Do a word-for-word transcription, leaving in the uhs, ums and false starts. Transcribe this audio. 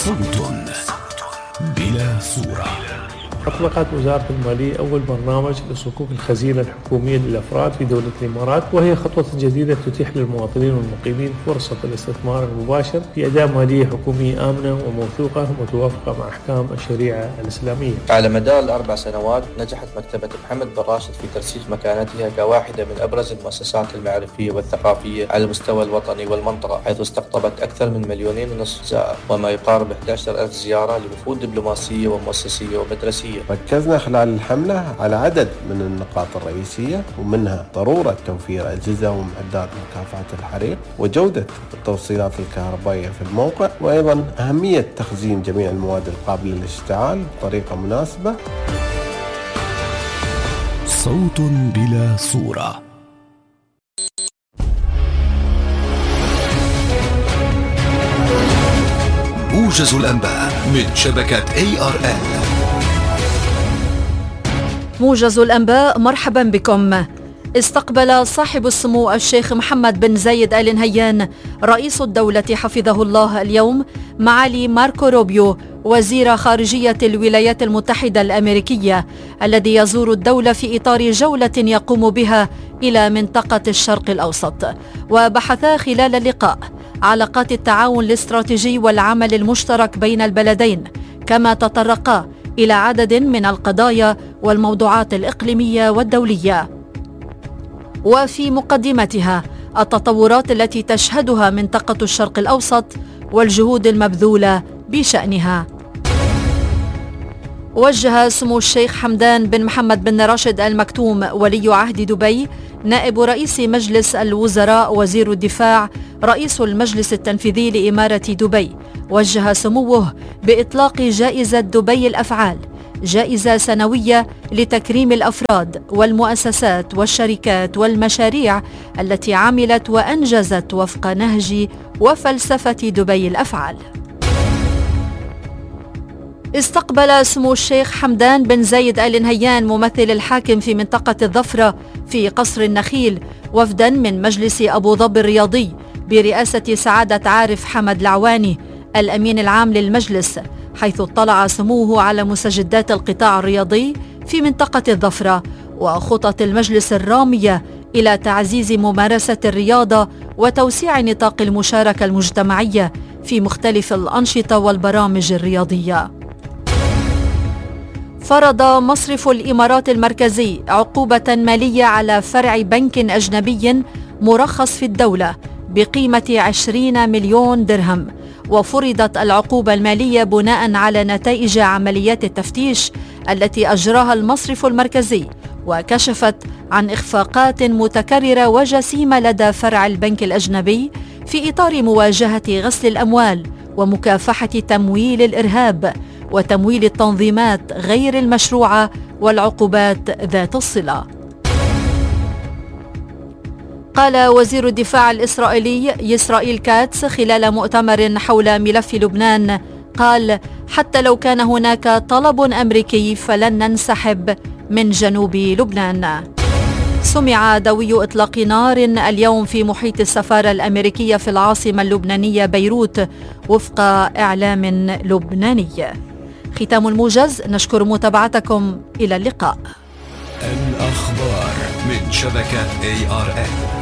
صوت بلا صورة. أطلقت وزارة المالية أول برنامج لصكوك الخزينة الحكومية للأفراد في دولة الإمارات، وهي خطوة جديدة تتيح للمواطنين والمقيمين فرصة الاستثمار المباشر في أداة مالية حكومية آمنة وموثوقة ومتوافقة مع أحكام الشريعة الإسلامية. على مدار الأربع سنوات نجحت مكتبة محمد بن راشد في ترسيخ مكانتها كواحدة من أبرز المؤسسات المعرفية والثقافية على المستوى الوطني والمنطقة، حيث استقطبت أكثر من مليونين ونصف زائر وما يقارب أحد عشر ألف زيارة لوفود دبلوماسية ومؤسسية ومدرسية. ركزنا خلال الحملة على عدد من النقاط الرئيسية، ومنها ضرورة توفير أجهزة ومعدات مكافحة الحريق وجودة التوصيلات الكهربائية في الموقع، وأيضا أهمية تخزين جميع المواد القابلة للاشتعال بطريقة مناسبة. صوت بلا صورة. موجز الأنباء من شبكة إيه آر إل. موجز الأنباء، مرحبا بكم. استقبل صاحب السمو الشيخ محمد بن زايد آل نهيان رئيس الدولة حفظه الله اليوم معالي ماركو روبيو وزير خارجية الولايات المتحدة الأمريكية، الذي يزور الدولة في إطار جولة يقوم بها إلى منطقة الشرق الأوسط. وبحثا خلال اللقاء علاقات التعاون الاستراتيجي والعمل المشترك بين البلدين، كما تطرقا إلى عدد من القضايا والموضوعات الإقليمية والدولية. وفي مقدمتها التطورات التي تشهدها منطقة الشرق الأوسط والجهود المبذولة بشأنها. وجه سمو الشيخ حمدان بن محمد بن راشد آل مكتوم ولي عهد دبي نائب رئيس مجلس الوزراء وزير الدفاع رئيس المجلس التنفيذي لإمارة دبي، وجه سموه بإطلاق جائزة دبي الأفعال، جائزة سنوية لتكريم الأفراد والمؤسسات والشركات والمشاريع التي عملت وأنجزت وفق نهج وفلسفة دبي الأفعال. استقبل سمو الشيخ حمدان بن زايد آل نهيان ممثل الحاكم في منطقة الظفرة في قصر النخيل وفدا من مجلس أبو ظبي الرياضي برئاسة سعادة عارف حمد العواني الأمين العام للمجلس، حيث اطلع سموه على مستجدات القطاع الرياضي في منطقة الظفرة وخطط المجلس الرامية إلى تعزيز ممارسة الرياضة وتوسيع نطاق المشاركة المجتمعية في مختلف الأنشطة والبرامج الرياضية. فرض مصرف الإمارات المركزي عقوبة مالية على فرع بنك أجنبي مرخص في الدولة بقيمة عشرين مليون درهم، وفرضت العقوبة المالية بناء على نتائج عمليات التفتيش التي أجراها المصرف المركزي، وكشفت عن إخفاقات متكررة وجسيمة لدى فرع البنك الأجنبي في إطار مواجهة غسل الأموال ومكافحة تمويل الإرهاب وتمويل التنظيمات غير المشروعة والعقوبات ذات الصلة. قال وزير الدفاع الإسرائيلي إسرائيل كاتس خلال مؤتمر حول ملف لبنان، قال: حتى لو كان هناك طلب أمريكي فلن ننسحب من جنوب لبنان. سمع دوي إطلاق نار اليوم في محيط السفارة الأمريكية في العاصمة اللبنانية بيروت وفق إعلام لبناني. ختام الموجز، نشكر متابعتكم، إلى اللقاء. الأخبار من شبكة إيه آر إل.